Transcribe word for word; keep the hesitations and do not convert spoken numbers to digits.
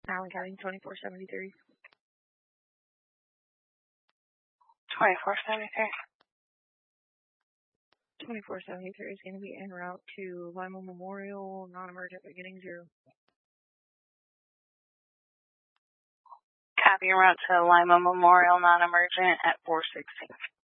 Allen County, twenty-four seventy-three. twenty-four seventy-three. twenty-four seventy-three is going to be en route to Lima Memorial, non-emergent beginning zero. Copy, en route to Lima Memorial, non-emergent at four sixty.